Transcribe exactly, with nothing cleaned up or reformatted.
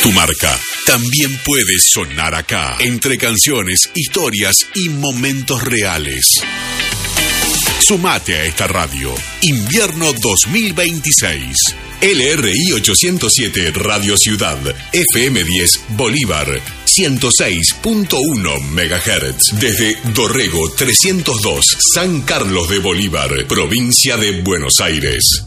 Tu marca también puede sonar acá, entre canciones, historias y momentos reales. Sumate a esta radio. Invierno dos mil veintiséis. L R I ochocientos siete Radio Ciudad. F M diez Bolívar. ciento seis punto uno megahertz. Desde Dorrego trescientos dos, San Carlos de Bolívar, provincia de Buenos Aires.